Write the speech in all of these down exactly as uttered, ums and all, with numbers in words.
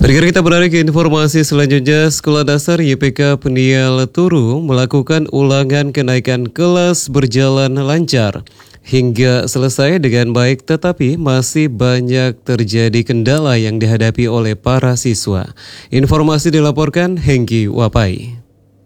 Berikut kita beralih ke informasi selanjutnya. Sekolah Dasar Y P K Peniel Turu melakukan ulangan kenaikan kelas berjalan lancar hingga selesai dengan baik, tetapi masih banyak terjadi kendala yang dihadapi oleh para siswa. Informasi dilaporkan Hengki Wapai.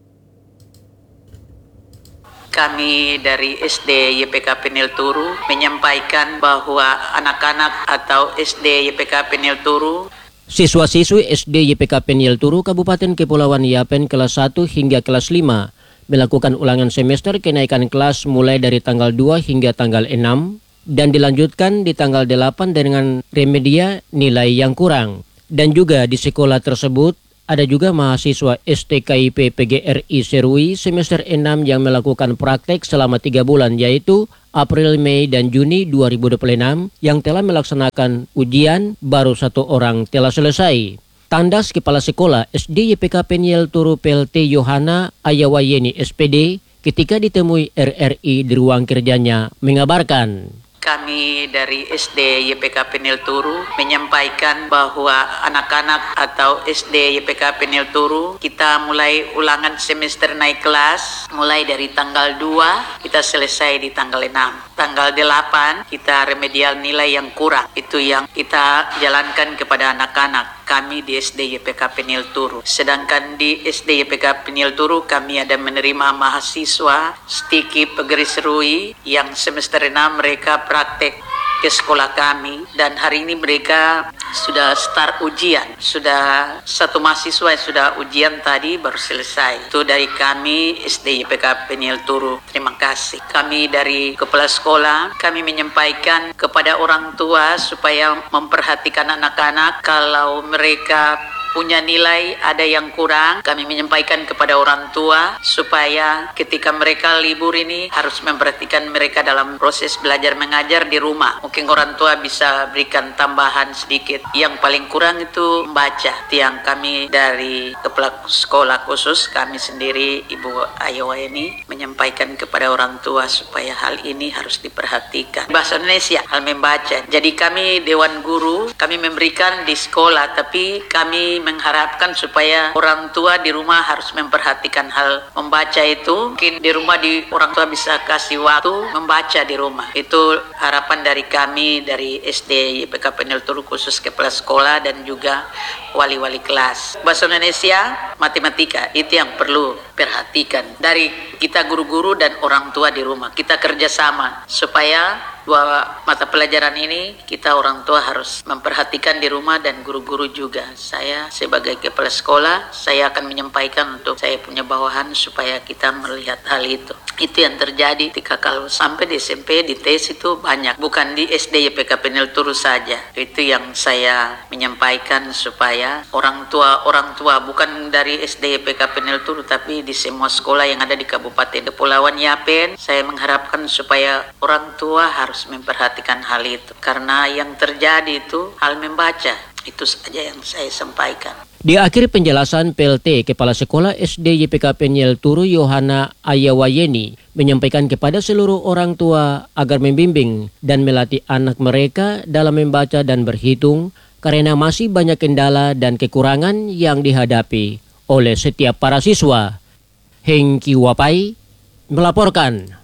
Kami dari S D Y P K Peniel Turu menyampaikan bahwa anak-anak atau S D Y P K Peniel Turu, siswa-siswi S D Y P K Peniel Turu Kabupaten Kepulauan Yapen kelas satu hingga kelas lima melakukan ulangan semester kenaikan kelas mulai dari tanggal dua hingga tanggal enam dan dilanjutkan di tanggal delapan dengan remedia nilai yang kurang. Dan juga di sekolah tersebut ada juga mahasiswa S T K I P P G R I Serui semester enam yang melakukan praktek selama tiga bulan, yaitu April, Mei, dan Juni dua ribu dua puluh enam yang telah melaksanakan ujian, baru satu orang telah selesai. Tandas Kepala Sekolah S D Y P K Peniel Turu P L T Yohana Ayawayeni S P D ketika ditemui R R I di ruang kerjanya mengabarkan, kami dari S D Y P K Peniel Turu menyampaikan bahwa anak-anak atau S D Y P K Peniel Turu kita mulai ulangan semester naik kelas mulai dari tanggal dua, kita selesai di tanggal enam. Tanggal delapan kita remedial nilai yang kurang, itu yang kita jalankan kepada anak-anak kami di S D Y P K Peniel Turu. Sedangkan di S D Y P K Peniel Turu kami ada menerima mahasiswa Stiki Pegeri Serui yang semester enam mereka praktek ke sekolah kami, dan hari ini mereka sudah start ujian. Sudah satu mahasiswa yang sudah ujian tadi baru selesai. Itu dari kami S D Y P K Peniel Turu. Terima kasih. Kami dari kepala sekolah kami menyampaikan kepada orang tua supaya memperhatikan anak-anak kalau mereka punya nilai ada yang kurang. Kami menyampaikan kepada orang tua supaya ketika mereka libur ini harus memperhatikan mereka dalam proses belajar mengajar di rumah. Mungkin orang tua bisa berikan tambahan sedikit. Yang paling kurang itu membaca. Yang kami dari kepala sekolah khusus kami sendiri Ibu Ayawayeni menyampaikan kepada orang tua supaya hal ini harus diperhatikan. Bahasa Indonesia, hal membaca. Jadi kami Dewan Guru kami memberikan di sekolah, tapi kami mengharapkan supaya orang tua di rumah harus memperhatikan hal membaca itu. Mungkin di rumah di orang tua bisa kasih waktu membaca di rumah. Itu harapan dari kami dari S D Y P K Peniel Turu khusus kepala sekolah dan juga wali-wali kelas. Bahasa Indonesia, matematika itu yang perlu perhatikan dari kita guru-guru dan orang tua di rumah. Kita kerjasama supaya dua mata pelajaran ini kita orang tua harus memperhatikan di rumah dan guru-guru juga. Saya sebagai kepala sekolah, saya akan menyampaikan untuk saya punya bawahan supaya kita melihat hal itu. Itu yang terjadi ketika kalau sampai di S M P, di tes itu banyak. Bukan di S D Y P K Peniel Turu saja. Itu yang saya menyampaikan supaya orang tua-orang tua bukan dari S D Y P K Peniel Turu tapi di semua sekolah yang ada di Kabupaten Kepulauan Yapen, saya mengharapkan supaya orang tua harus memperhatikan hal itu, karena yang terjadi itu hal membaca. Itu saja yang saya sampaikan. Di akhir penjelasan, P L T Kepala Sekolah S D Y P K Peniel Turu Yohana Ayawayeni menyampaikan kepada seluruh orang tua agar membimbing dan melatih anak mereka dalam membaca dan berhitung karena masih banyak kendala dan kekurangan yang dihadapi oleh setiap para siswa. Hengki Wapai melaporkan.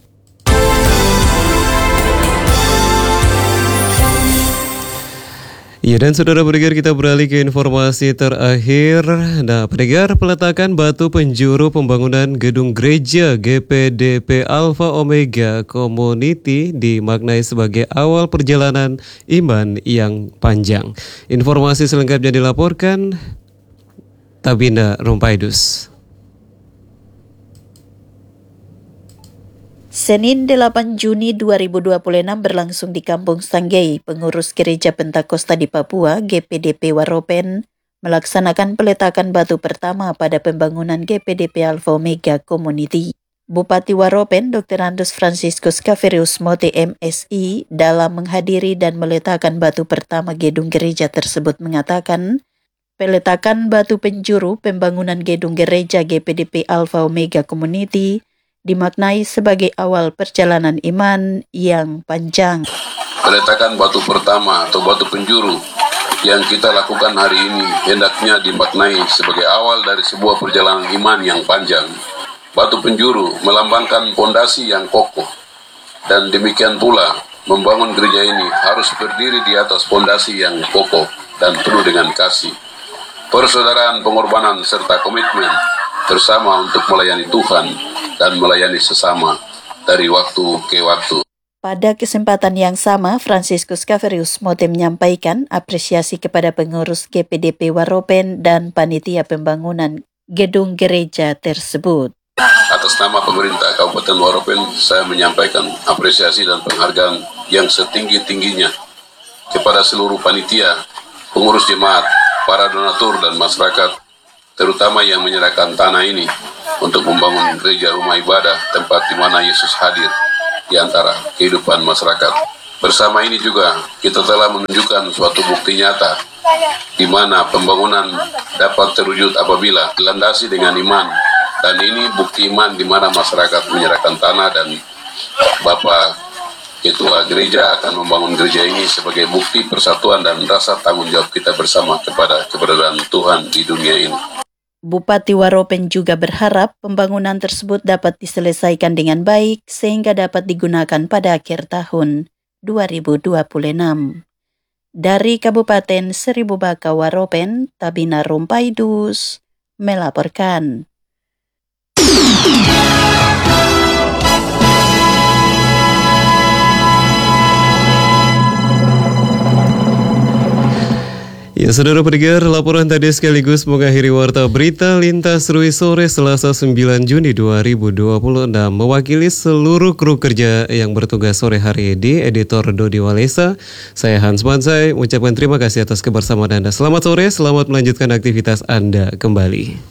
Ya, dan saudara pendengar, kita beralih ke informasi terakhir. Nah, pendengar, peletakan batu penjuru pembangunan gedung gereja G P D P Alpha Omega Community dimaknai sebagai awal perjalanan iman yang panjang. Informasi selengkapnya dilaporkan Tabina Rumpaidus. Senin delapan Juni dua ribu dua puluh enam berlangsung di Kampung Sanggei, pengurus Gereja Pentakosta di Papua, G P D P Waropen, melaksanakan peletakan batu pertama pada pembangunan G P D P Alpha Omega Community. Bupati Waropen, Doktor Andus Franciscus Kaverius Mote M Si, dalam menghadiri dan meletakkan batu pertama gedung gereja tersebut mengatakan, peletakan batu penjuru pembangunan gedung gereja G P D P Alpha Omega Community dimaknai sebagai awal perjalanan iman yang panjang. Peletakan batu pertama atau batu penjuru yang kita lakukan hari ini hendaknya dimaknai sebagai awal dari sebuah perjalanan iman yang panjang. Batu penjuru melambangkan pondasi yang kokoh, dan demikian pula membangun gereja ini harus berdiri di atas pondasi yang kokoh dan penuh dengan kasih, persaudaraan, pengorbanan, serta komitmen bersama untuk melayani Tuhan dan melayani sesama dari waktu ke waktu. Pada kesempatan yang sama, Franciscus Xaverius Mote menyampaikan apresiasi kepada pengurus G P D P Waropen dan panitia pembangunan gedung gereja tersebut. Atas nama pemerintah Kabupaten Waropen, saya menyampaikan apresiasi dan penghargaan yang setinggi-tingginya kepada seluruh panitia, pengurus jemaat, para donatur dan masyarakat, terutama yang menyerahkan tanah ini untuk membangun gereja rumah ibadah, tempat di mana Yesus hadir di antara kehidupan masyarakat. Bersama ini juga kita telah menunjukkan suatu bukti nyata di mana pembangunan dapat terwujud apabila dilandasi dengan iman, dan ini bukti iman di mana masyarakat menyerahkan tanah dan Bapak Ketua Gereja akan membangun gereja ini sebagai bukti persatuan dan rasa tanggung jawab kita bersama kepada keberadaan Tuhan di dunia ini. Bupati Waropen juga berharap pembangunan tersebut dapat diselesaikan dengan baik sehingga dapat digunakan pada akhir tahun dua ribu dua puluh enam. Dari Kabupaten Seribu Baka Waropen, Tabina Rumpaidus melaporkan. Ya, saudara pendengar, laporan tadi sekaligus mengakhiri Warta Berita Lintas Rui Sore Selasa sembilan Juni dua ribu dua puluh enam. Mewakili seluruh kru kerja yang bertugas sore hari ini, Editor Dodi Walesa, saya Hans Mansai, mengucapkan terima kasih atas kebersamaan Anda. Selamat sore, selamat melanjutkan aktivitas Anda kembali.